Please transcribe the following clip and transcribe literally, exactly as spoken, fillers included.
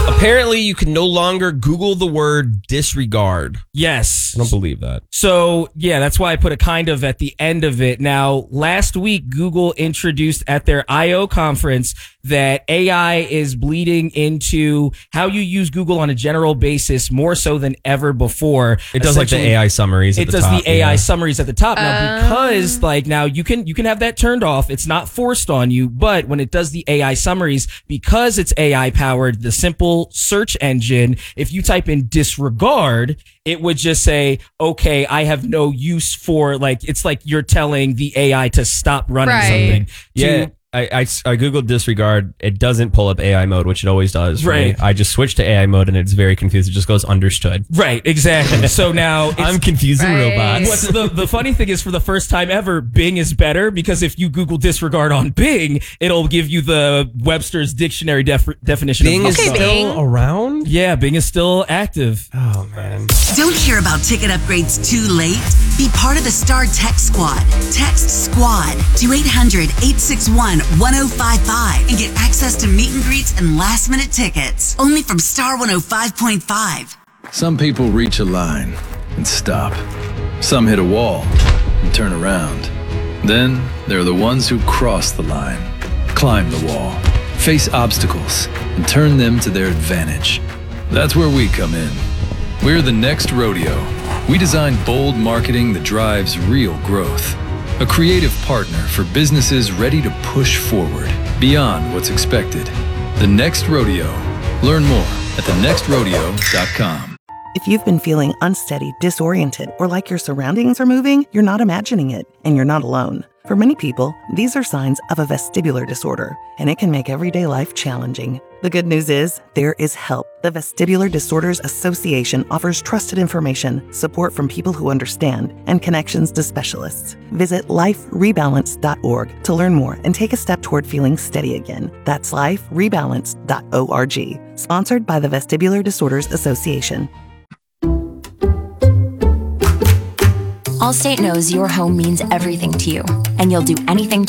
Apparently, you can no longer Google the word disregard. Yes. I don't believe that. So, yeah, that's why I put a kind of at the end of it. Now, last week, Google introduced at their I O conference that A I is bleeding into how you use Google on a general basis more so than ever before. It does like the A I summaries at It the does top, the A I yeah. summaries at the top. Now, Um. because like now you can you can have that turned off. It's not forced on you, but when it does the A I summaries, because it's A I powered, the simple search engine, if you type in disregard, it would just say, okay, I have no use for, like, it's like you're telling the A I to stop running Right. something. Yeah. To- I, I, I Googled disregard. It doesn't pull up A I mode, which it always does. For Right. me. I just switched to A I mode and it's very confused. It just goes understood. Right, exactly. So now it's, I'm confusing Right. robots. What's the, the funny thing is, for the first time ever, Bing is better, because if you Google disregard on Bing, it'll give you the Webster's dictionary def- definition Bing of is Okay, disregard. still Bing. around? Yeah, Bing is still active. Oh, man. Don't hear about ticket upgrades too late? Be part of the Star Tech Squad. Text SQUAD to eight hundred, eight six one, one oh five five and get access to meet and greets and last minute tickets. Only from Star one oh five point five. Some people reach a line and stop. Some hit a wall and turn around. Then there are the ones who cross the line, climb the wall, face obstacles, and turn them to their advantage. That's where we come in. We're the Next Rodeo. We design bold marketing that drives real growth. A creative partner for businesses ready to push forward beyond what's expected. The Next Rodeo. Learn more at the next rodeo dot com. If you've been feeling unsteady, disoriented, or like your surroundings are moving, you're not imagining it, and you're not alone. For many people, these are signs of a vestibular disorder, and it can make everyday life challenging. The good news is, there is help. The Vestibular Disorders Association offers trusted information, support from people who understand, and connections to specialists. Visit life rebalance dot org to learn more and take a step toward feeling steady again. That's life rebalance dot org. Sponsored by the Vestibular Disorders Association. Allstate knows your home means everything to you, and you'll do anything to